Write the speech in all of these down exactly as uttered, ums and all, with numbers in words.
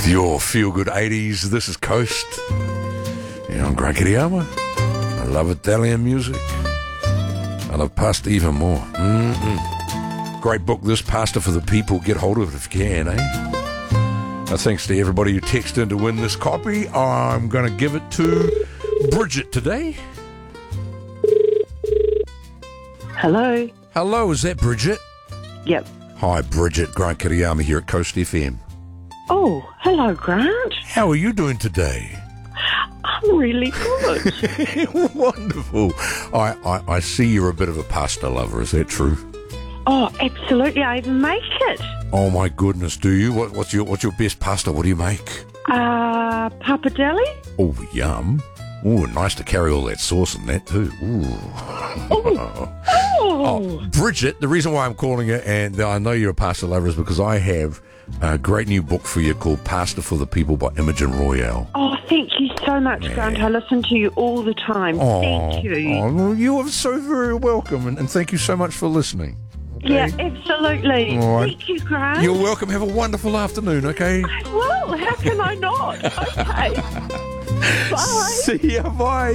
with your feel-good eighties. This is Coast. Yeah, I'm Grant Kiriyama. I love Italian music. I love pasta even more. Mm-mm. Great book, this, Pasta for the People. Get hold of it if you can, eh? Uh, thanks to everybody who texted in to win this copy. I'm going to give it to Bridget today. Hello. Hello, is that Bridget? Yep. Hi, Bridget. Grant Kiriyama here at Coast F M. Oh, hello, Grant. How are you doing today? I'm really good. Wonderful. I, I, I see you're a bit of a pasta lover. Is that true? Oh, absolutely. I even make it. Oh, my goodness. Do you? What, what's your What's your best pasta? What do you make? Uh, pappardelle? Oh, yum. Oh, nice to carry all that sauce in that too. Ooh. Oh. Oh, Bridget, the reason why I'm calling it, and I know you're a pasta lover, is because I have a great new book for you called Pasta for the People by Imogen Royale. Oh, thank you so much, Yeah. Grant. I listen to you all the time. Oh, Thank you. Oh, well, you are so very welcome, and, and thank you so much for listening. Okay? Yeah, absolutely. All right. Thank you, Grant. You're welcome. Have a wonderful afternoon, okay? Well, how can I not? Okay. Bye. See ya, bye.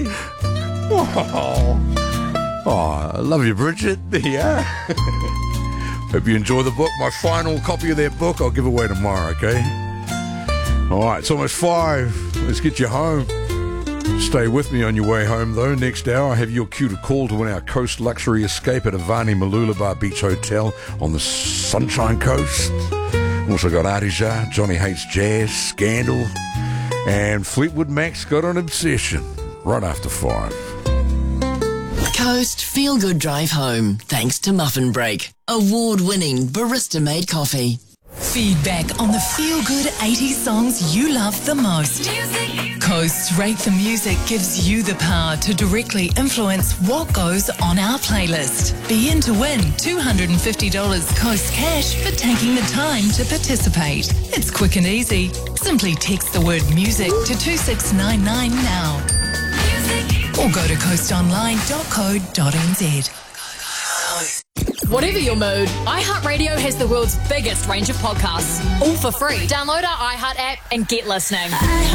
Oh, oh I love you, Bridget. Yeah. Hope you enjoy the book. My final copy of that book I'll give away tomorrow, okay? All right, it's almost five. Let's get you home. Stay with me on your way home, though. Next hour, I have your cue to call to win our Coast Luxury Escape at Avani Mooloolaba Beach Hotel on the Sunshine Coast. Also got Artija, Johnny Hates Jazz, Scandal, and Fleetwood Mac's got an obsession. Right after five. Coast Feel Good Drive Home, thanks to Muffin Break. Award-winning barista-made coffee. Feedback on the feel-good eighties songs you love the most. Music. Coast Rate the Music gives you the power to directly influence what goes on our playlist. Be in to win two hundred fifty dollars Coast cash for taking the time to participate. It's quick and easy. Simply text the word music to two six nine nine now. Music. Or go to coast online dot co dot n z. Whatever your mood, iHeartRadio has the world's biggest range of podcasts, all for free. Download our iHeart app and get listening.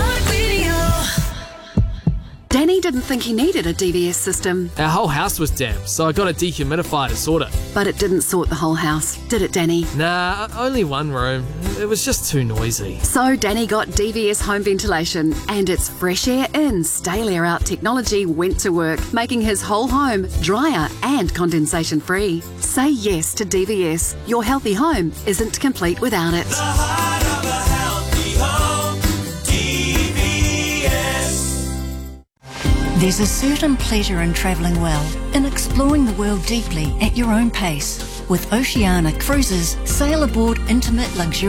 Danny didn't think he needed a D V S system, Our whole house was damp, so I got a dehumidifier to sort it. but it didn't sort the whole house, did it, Danny? Nah, only one room. It was just too noisy. So Danny got D V S home ventilation, and its fresh air in, stale air out technology went to work, making his whole home drier and condensation free. Say yes to D V S. Your healthy home isn't complete without it. There's a certain pleasure in travelling well, in exploring the world deeply at your own pace. With Oceania Cruises, sail aboard intimate luxury